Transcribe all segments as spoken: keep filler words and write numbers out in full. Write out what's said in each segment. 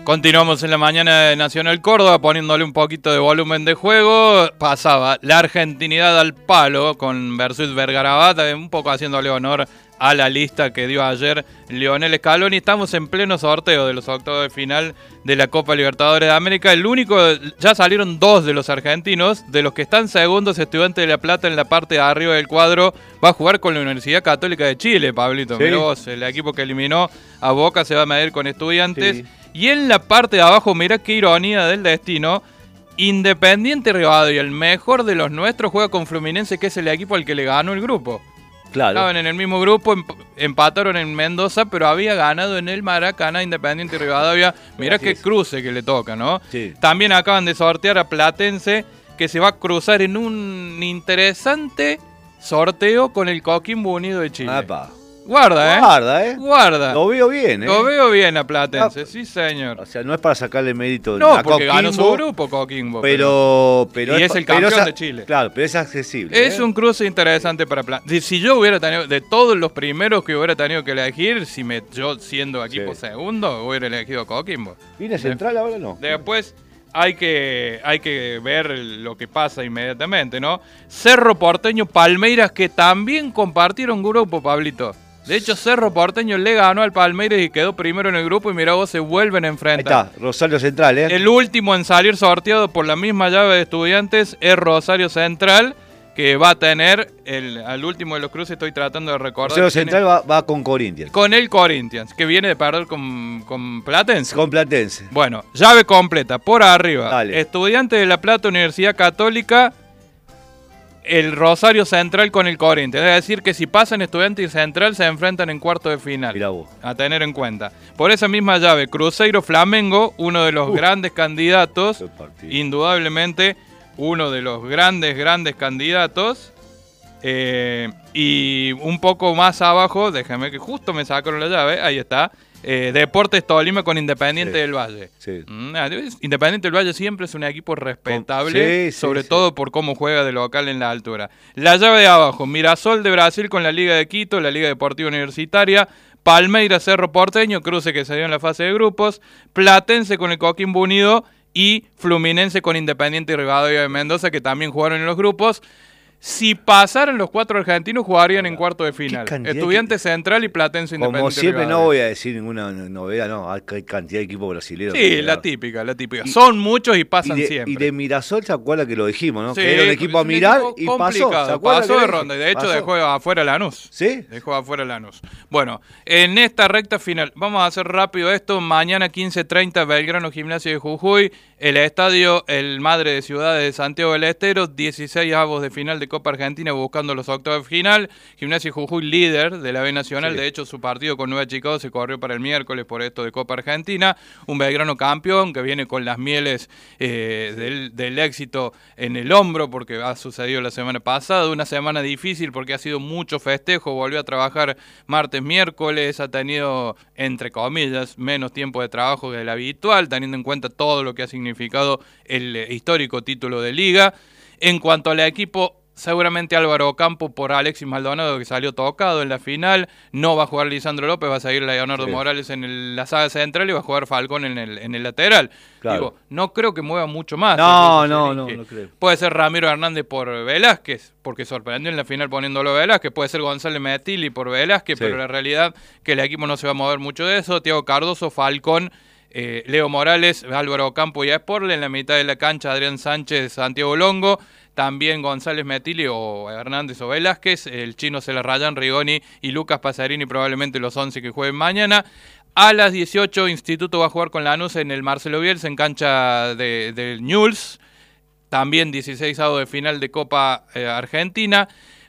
Continuamos en la mañana de Nacional Córdoba poniéndole un poquito de volumen de juego. Pasaba la argentinidad al palo con Versus Vergarabat, un poco haciéndole honor a la lista que dio ayer Lionel Scaloni. Estamos en pleno sorteo de los octavos de final de la Copa Libertadores de América. El único, ya salieron dos de los argentinos. De los que están segundos, Estudiantes de La Plata en la parte de arriba del cuadro va a jugar con la Universidad Católica de Chile, Pablito. Sí. Mirá vos, el equipo que eliminó a Boca se va a medir con Estudiantes. Sí. Y en la parte de abajo, mirá qué ironía del destino, Independiente Rivadavia, el mejor de los nuestros, juega con Fluminense, que es el equipo al que le ganó el grupo. Claro. Estaban en el mismo grupo, empataron en Mendoza, pero había ganado en el Maracaná Independiente Rivadavia. Mirá qué cruce que le toca, ¿no? Sí. También acaban de sortear a Platense, que se va a cruzar en un interesante sorteo con el Coquimbo Unido de Chile. Epa. Guarda, ¿eh? Guarda, ¿eh? Guarda. Lo veo bien, ¿eh? Lo veo bien a Platense, ah, sí, señor. O sea, no es para sacarle mérito no, a porque Coquimbo, ganó su grupo Coquimbo. Pero, pero, pero y es, es el campeón pero es, de Chile. Claro, pero es accesible. Es ¿eh? un cruce interesante para Platense. Si yo hubiera tenido, de todos los primeros que hubiera tenido que elegir, si me yo siendo equipo sí. segundo, hubiera elegido Coquimbo. ¿Viene central ahora no? Después hay que, hay que ver lo que pasa inmediatamente, ¿no? Cerro Porteño, Palmeiras, que también compartieron grupo, Pablito. De hecho, Cerro Porteño le ganó al Palmeiras y quedó primero en el grupo y mirá vos, se vuelven a enfrentar. Ahí está, Rosario Central, ¿eh? El último en salir sorteado por la misma llave de Estudiantes es Rosario Central, que va a tener, el, al último de los cruces, estoy tratando de recordar. Rosario Central va, va con Corinthians. Con el Corinthians, que viene de perder con, con Platense. Con Platense. Bueno, llave completa, por arriba. Dale. Estudiantes de La Plata, Universidad Católica, el Rosario Central con el Corinthians. Es decir, que si pasan Estudiantes y Central se enfrentan en cuarto de final. Mirá vos. A tener en cuenta. Por esa misma llave, Cruzeiro Flamengo, uno de los uh, grandes candidatos, indudablemente uno de los grandes, grandes candidatos. Eh, y un poco más abajo, déjame que justo me sacaron la llave, ahí está. Eh, Deportes Tolima con Independiente sí, del Valle. Sí. Mm, Independiente del Valle siempre es un equipo respetable, sí, sobre sí, todo sí. por cómo juega de local en la altura. La llave de abajo, Mirasol de Brasil con la Liga de Quito, la Liga Deportiva Universitaria, Palmeiras Cerro Porteño, cruce que se dio en la fase de grupos, Platense con el Coquimbo Unido y Fluminense con Independiente y Rivadavia de Mendoza, que también jugaron en los grupos. Si pasaran los cuatro argentinos, jugarían en cuarto de final. Estudiantes que... Central y Platense Independiente. Como siempre, no voy a decir ninguna novedad, no. Hay cantidad de equipos brasileños. Sí, la típica, la típica. Y, Son muchos y pasan y de, siempre. Y de Mirasol, ¿se acuerda que lo dijimos, no? Sí, que era un equipo a mirar y pasó. ¿Se pasó de ronda. De hecho, pasó. dejó afuera Lanús. ¿Sí? Dejó afuera Lanús. Bueno, en esta recta final, vamos a hacer rápido esto. Mañana quince treinta, Belgrano Gimnasia de Jujuy. El estadio El Madre de Ciudades de Santiago del Estero. dieciséis avos de final de Copa Argentina buscando los octavos de final. Gimnasia Jujuy líder de la B Nacional. Sí. De hecho, su partido con Nueva Chicago se corrió para el miércoles por esto de Copa Argentina. Un Belgrano campeón que viene con las mieles eh, del, del éxito en el hombro porque ha sucedido la semana pasada. Una semana difícil porque ha sido mucho festejo. Volvió a trabajar martes, miércoles. Ha tenido, entre comillas, menos tiempo de trabajo que el habitual, teniendo en cuenta todo lo que ha significado el eh, histórico título de Liga. En cuanto al equipo, seguramente Álvaro Ocampo por Alexis Maldonado, que salió tocado en la final. No va a jugar Lisandro López, va a seguir Leonardo sí. Morales en el, la saga central y va a jugar Falcón en el, en el lateral. Claro. Digo, no creo que mueva mucho más. No, no, no, no creo. Puede ser Ramiro Hernández por Velázquez, porque sorprendió en la final poniéndolo Velázquez. Puede ser González Metilli por Velázquez, sí. pero la realidad que el equipo no se va a mover mucho de eso. Thiago Cardoso, Falcón, eh, Leo Morales, Álvaro Ocampo y Esporle. En la mitad de la cancha, Adrián Sánchez, Santiago Longo. También González Metilli o Hernández o Velázquez, el chino Celarrayán, Rigoni y Lucas Pasarini, probablemente los once que jueguen mañana. A las dieciocho, Instituto va a jugar con Lanús en el Marcelo Bielsa, en cancha de, de Newell's. También dieciséis avos de final de Copa eh, Argentina.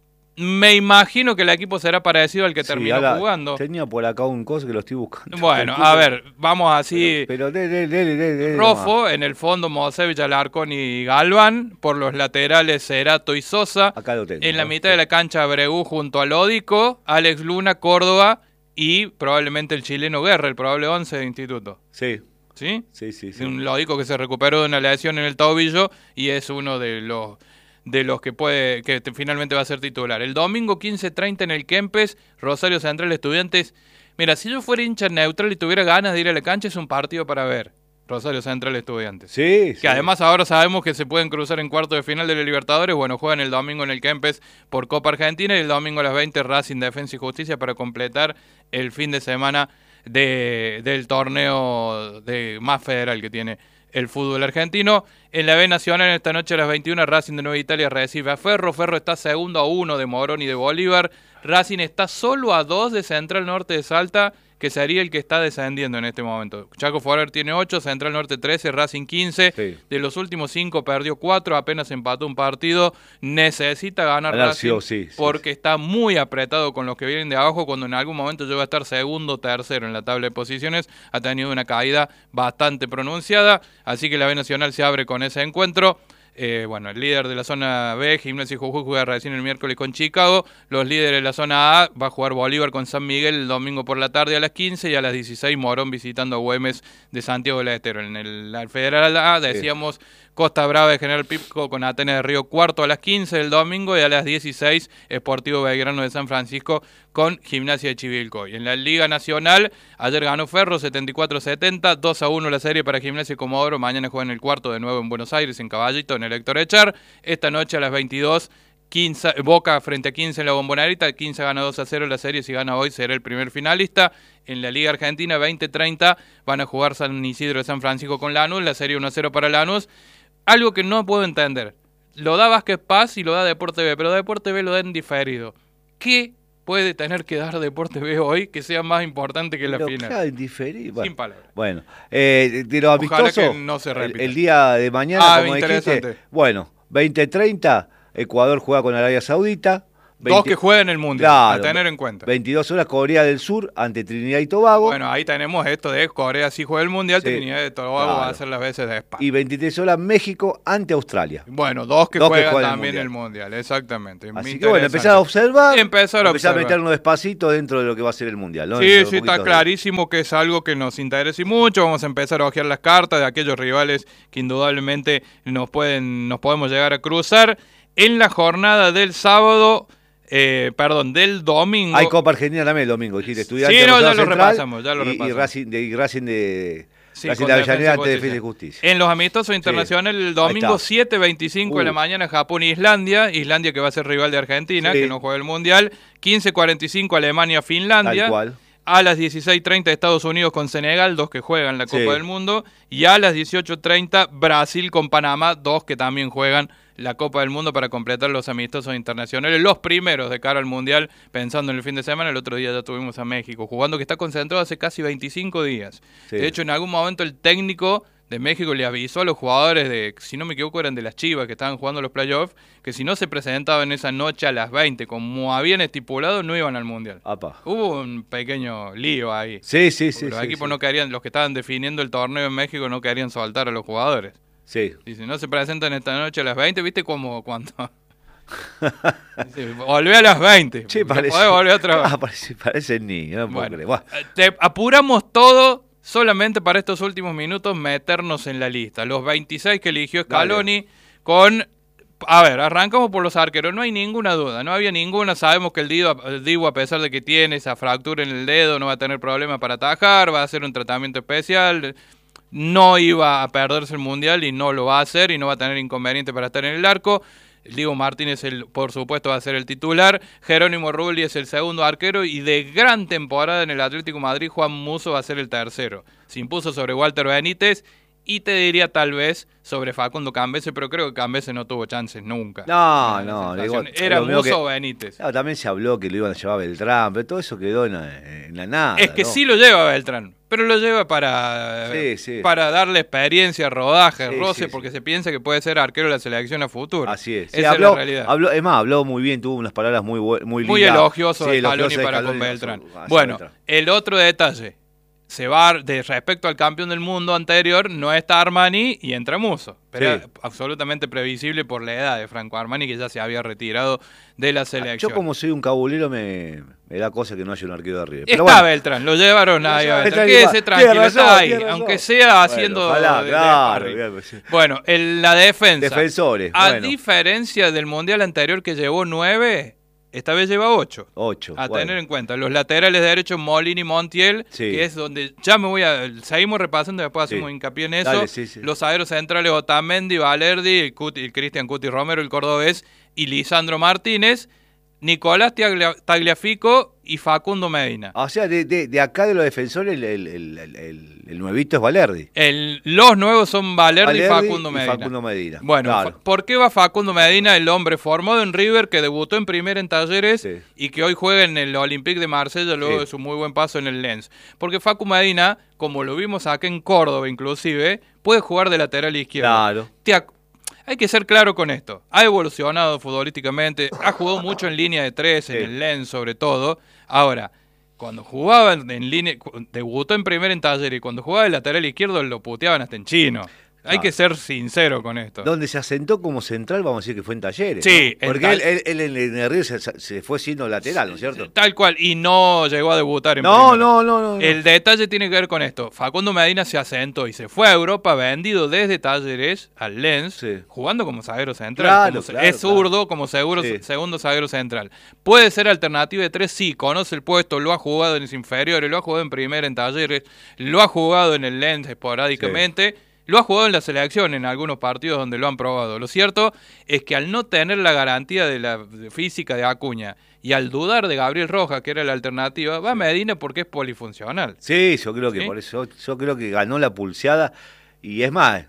Me imagino que el equipo será parecido al que sí, terminó la, jugando. Tenía por acá un coso que lo estoy buscando. Bueno, a ver, vamos así. Pero, pero de, de, de, de, de, Rofo, no en el fondo Mosevich, Alarcón y Galván. Por los laterales Cerato y Sosa. Acá lo tengo. En la mitad sí. de la cancha Bregú junto a Lódico, Alex Luna, Córdoba y probablemente el chileno Guerra, el probable once de Instituto. Sí. ¿Sí? Sí, sí, sí. Un Lódico que se recuperó de una lesión en el tobillo y es uno de los... de los que puede que te, finalmente va a ser titular. El domingo quince treinta en el Kempes, Rosario Central Estudiantes. Mira, si yo fuera hincha neutral y tuviera ganas de ir a la cancha, es un partido para ver. Rosario Central Estudiantes. Sí, Que sí. además ahora sabemos que se pueden cruzar en cuarto de final de la Libertadores. Bueno, juegan el domingo en el Kempes por Copa Argentina y el domingo a las veinte Racing Defensa y Justicia para completar el fin de semana de, del torneo de más federal que tiene el fútbol argentino. En la B Nacional esta noche a las veintiuna Racing de Nueva Italia recibe a Ferro. Ferro está segundo a uno de Morón y de Bolívar. Racing está solo a dos de Central Norte de Salta, que sería el que está descendiendo en este momento. Chaco Forer tiene ocho, Central Norte trece, Racing quince. Sí. De los últimos cinco perdió cuatro, apenas empató un partido. Necesita ganar, ganar Racing sí, sí, porque sí. está muy apretado con los que vienen de abajo, cuando en algún momento llega a estar segundo o tercero en la tabla de posiciones. Ha tenido una caída bastante pronunciada, así que la B Nacional se abre con ese encuentro. Eh, bueno, el líder de la zona B, Gimnasia y Jujuy, juega recién el miércoles con Chicago. Los líderes de la zona A va a jugar Bolívar con San Miguel el domingo por la tarde a las quince y a las dieciséis Morón visitando a Güemes de Santiago del Estero. En el, el Federal A decíamos sí. Costa Brava de General Pico con Atenas de Río cuarto a las quince del domingo y a las dieciséis Sportivo Belgrano de San Francisco con Gimnasia de Chivilcoy. En la Liga Nacional, ayer ganó Ferro setenta y cuatro setenta, dos a uno la serie para Gimnasia y Comodoro. Mañana juegan el cuarto de nuevo en Buenos Aires, en Caballito, en el Héctor Echar. Esta noche a las veintidós, quince, Boca frente a quince en la Bombonera. quince gana dos a cero la serie, si gana hoy será el primer finalista. En la Liga Argentina, veinte treinta, van a jugar San Isidro de San Francisco con Lanús, la serie uno a cero para Lanús. Algo que no puedo entender, lo da Vázquez Paz y lo da Deporte B, pero Deporte B lo da en diferido. ¿Qué puede tener que dar Deporte B hoy que sea más importante que la pero final? Claro, diferido. Bueno, sin palabras. Bueno, eh, de lo amistoso, no se el, el día de mañana, ah, como dijiste, bueno, veinte treinta, Ecuador juega con Arabia Saudita. veinte Dos que juegan el Mundial, claro, a tener en cuenta. veintidós horas Corea del Sur ante Trinidad y Tobago. Bueno, ahí tenemos esto de Corea sí juega el Mundial, sí, Trinidad y Tobago claro. va a hacer las veces de España. Y veintitrés horas México ante Australia. Bueno, dos que, dos juegan, que juegan también el mundial. el Mundial, exactamente. Así que bueno, empezar a observar, y empezar a, empezar a meternos despacito dentro de lo que va a ser el Mundial, ¿no? Sí, sí, está clarísimo de... que es algo que nos interesa y mucho. Vamos a empezar a ojear las cartas de aquellos rivales que indudablemente nos pueden, nos podemos llegar a cruzar. En la jornada del sábado... Eh, perdón, del domingo. Hay Copa Argentina también el domingo, dijiste. Estudiantes sí, no, ya lo Central repasamos, ya lo y, repasamos. Y Racing de, y Racing de, sí, Racing de Avellaneda ante Defensa y Justicia. En los amistosos internacionales, sí. el domingo siete veinticinco uh. de la mañana, Japón e Islandia. Islandia que va a ser rival de Argentina, sí. que no juega el Mundial. quince cuarenta y cinco Alemania-Finlandia. Tal cual. A las dieciséis treinta Estados Unidos con Senegal, dos que juegan la Copa sí. del Mundo. Y a las dieciocho treinta Brasil con Panamá, dos que también juegan la Copa del Mundo para completar los amistosos internacionales, los primeros de cara al Mundial, pensando en el fin de semana. El otro día ya tuvimos a México jugando, que está concentrado hace casi veinticinco días. Sí. De hecho, en algún momento el técnico de México le avisó a los jugadores de, si no me equivoco, eran de las Chivas que estaban jugando los playoffs, que si no se presentaban esa noche a las veinte, como habían estipulado, no iban al Mundial. Apa. Hubo un pequeño lío ahí. Sí, sí, sí. Los sí, equipos sí. no querían, los que estaban definiendo el torneo en México no querían soltar a los jugadores. Sí. Y si no se presentan esta noche a las veinte, ¿viste como cuando? Sí, volvé a las veinte. Sí, parece. Podés volver otra vez. Ah, parece, parece niño. No bueno, bueno. Te apuramos todo solamente para estos últimos minutos meternos en la lista. Los veintiséis que eligió Scaloni. Dale. Con... A ver, arrancamos por los arqueros. No hay ninguna duda, no había ninguna. Sabemos que el Divo, el Divo, a pesar de que tiene esa fractura en el dedo, no va a tener problemas para atajar, va a hacer un tratamiento especial. No iba a perderse el Mundial y no lo va a hacer y no va a tener inconveniente para estar en el arco. El Diego Martínez, el, por supuesto, va a ser el titular. Jerónimo Rulli es el segundo arquero y de gran temporada en el Atlético Madrid, Juan Musso va a ser el tercero. Se impuso sobre Walter Benítez y te diría tal vez sobre Facundo Cambese, pero creo que Cambese no tuvo chances nunca. No, no. Digo, era Musso o Benítez. Claro, también se habló que lo iban a llevar a Beltrán, pero todo eso quedó en la, en la nada. Es que ¿no? sí lo lleva Beltrán, pero lo lleva para, sí, sí. para darle experiencia, rodaje, sí, roce, sí, porque sí. se piensa que puede ser arquero de la selección a futuro. Así es. Esa sí, es habló, la realidad. Habló, es más, habló muy bien, tuvo unas palabras muy, muy lindas. Muy elogioso sí, de Scaloni para con Beltrán. Bueno, Beltrán. El otro detalle. Se va de respecto al campeón del mundo anterior, no está Armani y entra Musso. Pero sí. Era absolutamente previsible por la edad de Franco Armani, que ya se había retirado de la selección. Yo como soy un cabulero me, me da cosa que no haya un arquero de arriba. Pero está bueno. Beltrán, lo llevaron ahí a Beltrán. Quédese tranquilo, está ahí, aunque sea haciendo... Bueno, ojalá, de, claro, de bien, pues, bueno, en la defensa. Defensores. A bueno. diferencia del Mundial anterior que llevó nueve... Esta vez lleva ocho. Ocho. A bueno. tener en cuenta. Los laterales derechos, Molina y Montiel, Sí. que es donde ya me voy a... Seguimos repasando, después hacemos Sí. hincapié en eso. Dale, sí, sí. Los zagueros centrales, Otamendi, Valerdi, el, Cuti, el Cristian Cuti Romero, el cordobés, y Lisandro Martínez, Nicolás Taglia, Tagliafico y Facundo Medina. O sea, de, de, de acá de los defensores, el, el, el, el, el nuevito es Valerdi. El, los nuevos son Valerdi, Valerdi y Facundo y Medina. Facundo Medina. Bueno, Claro. ¿por qué va Facundo Medina, el hombre formado en River, que debutó en primera en Talleres Sí. y que hoy juega en el Olympique de Marsella luego Sí. de su muy buen paso en el Lens? Porque Facu Medina, como lo vimos acá en Córdoba inclusive, puede jugar de lateral izquierdo. Claro. Te ac- Hay que ser claro con esto. Ha evolucionado futbolísticamente, ha jugado mucho en línea de tres, Sí. en el Lens sobre todo. Ahora, cuando jugaba en línea, cu- debutó en primera en Talleres y cuando jugaba de lateral izquierdo lo puteaban hasta en chino. Hay Claro. que ser sincero con esto. Donde se asentó como central, vamos a decir que fue en Talleres. Sí, ¿no? en Porque Tal- él, él, él en el Río se, se fue siendo lateral, ¿no es cierto? Tal cual, y no llegó a debutar en No, primera. no, no, no. no. El detalle tiene que ver con esto. Facundo Medina se asentó y se fue a Europa vendido desde Talleres al Lens, Sí. jugando como zaguero central. Claro, como se- claro, es zurdo como seguro, Sí. segundo zaguero central. Puede ser alternativa de tres, sí, conoce el puesto, lo ha jugado en los inferiores, lo ha jugado en primera en Talleres, lo ha jugado en el Lens esporádicamente. Lo ha jugado en la selección en algunos partidos donde lo han probado. Lo cierto es que al no tener la garantía de la de física de Acuña y al dudar de Gabriel Rojas, que era la alternativa, va Medina porque es polifuncional. Sí, yo creo que ¿Sí? por eso, yo creo que ganó la pulseada y es más,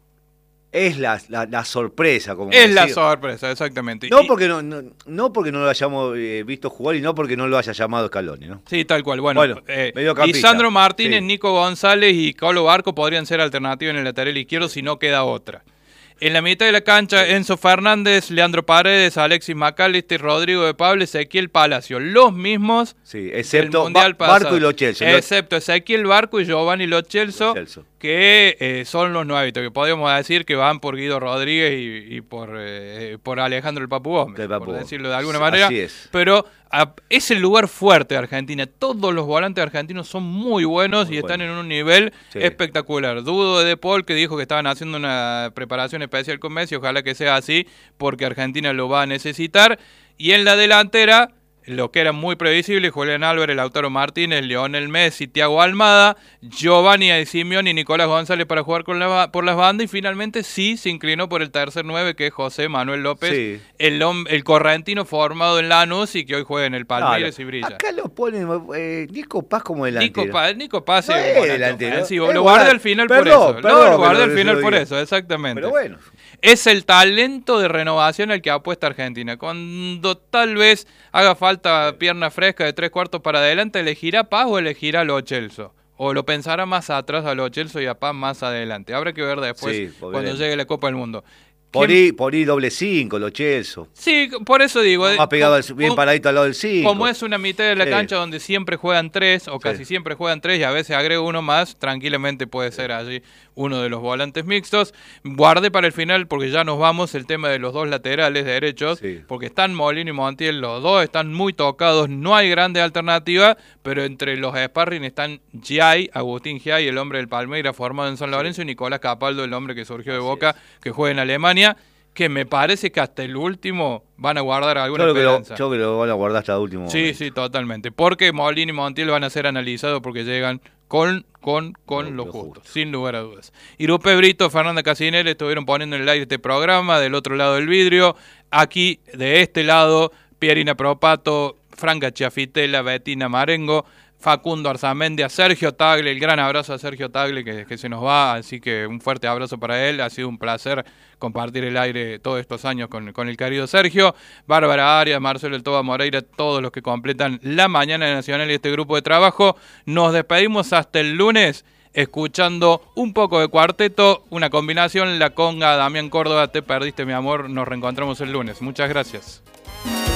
es la, la, la sorpresa, como Es la decía. sorpresa, exactamente. No Y- porque no, no, no porque no lo hayamos eh, visto jugar y no porque no lo haya llamado Scaloni, ¿no? Sí, tal cual. Bueno, Bueno, eh, mediocampista. Lisandro Martínez, Sí. Nico González y Colo Barco podrían ser alternativas en el lateral izquierdo si no queda otra. En la mitad de la cancha, Enzo Fernández, Leandro Paredes, Alexis McAllister, Rodrigo de Pablo, Ezequiel Palacio. Los mismos Sí, del excepto Mundial Ba- Barco pasado. y Lo Celso. Excepto Ezequiel Barco y Giovanni Lo Celso, Lo Celso. que eh, son los nuevitos, que podríamos decir que van por Guido Rodríguez y, y por, eh, por Alejandro el Papu Gómez, El Papu por Gómez. decirlo de alguna Así manera. es. Pero a- es el lugar fuerte de Argentina. Todos los volantes argentinos son muy buenos Muy y están buenos. en un nivel Sí. espectacular. Dudo de De Paul, que dijo que estaban haciendo una preparación especial con Messi. Ojalá que sea así, porque Argentina lo va a necesitar. Y en la delantera, lo que era muy previsible, Julián Álvarez, Lautaro Martínez, Lionel Messi, Thiago Almada, Giovanni Simeone y Nicolás González para jugar con la, ba- por las bandas. Y finalmente sí se inclinó por el tercer nueve, que es José Manuel López, Sí. el, hom- el correntino formado en Lanús y que hoy juega en el Palmeiras Claro. y brilla. Acá lo ponen eh, Nico Paz como delantero. Nico Paz, Nico Paz No es es volante delantero, ofensivo. es Lo guardé volante. al final Perdón, por eso. perdón no, lo que guardé lo- al se final lo por diga. eso, exactamente. Pero bueno. Es el talento de renovación al que apuesta Argentina. Cuando tal vez haga falta pierna fresca de tres cuartos para adelante, ¿elegirá Paz o elegirá Lo Celso? O lo pensará más atrás a Lo Celso y a Paz más adelante. Habrá que ver después Sí, porque cuando veremos. llegue la Copa del Mundo. Por ¿Quién- ahí, por ahí doble cinco, Lo Celso. Sí, por eso digo. eh, Más pegado, al- como- bien paradito al lado del cinco. Como es una mitad de la Sí. cancha donde siempre juegan tres, o Sí. casi siempre juegan tres, y a veces agrega uno más, tranquilamente puede ser allí uno de los volantes mixtos. Guardé para el final, porque ya nos vamos, el tema de los dos laterales derechos, Sí. porque están Molina y Montiel, los dos están muy tocados, no hay grande alternativa, pero entre los sparring están Giai, Agustín Giai, el hombre del Palmeiras formado en San Lorenzo, y Nicolás Capaldo, el hombre que surgió de Así Boca, que juega en Alemania, que me parece que hasta el último van a guardar Yo alguna creo, que lo, esperanza. yo creo que lo van a guardar hasta el último Sí, momento. sí, totalmente. Porque Molina y Montiel van a ser analizados porque llegan con, con, con Lo- lo, lo justo, justo. sin lugar a dudas. Irupe Brito, Fernanda Casinelli estuvieron poniendo en el aire este programa, del otro lado del vidrio. Aquí, de este lado, Pierina Propato, Franca Chiafitela, Betina Marengo, Facundo Arzamendia, Sergio Tagle, el gran abrazo a Sergio Tagle que, que se nos va, así que un fuerte abrazo para él, ha sido un placer compartir el aire todos estos años con, con el querido Sergio, Bárbara Arias, Marcelo El Toba Moreira, todos los que completan la mañana de Nacional y este grupo de trabajo. Nos despedimos hasta el lunes escuchando un poco de cuarteto, una combinación, La Conga, Damián Córdoba, Te Perdiste Mi Amor, nos reencontramos el lunes. Muchas gracias.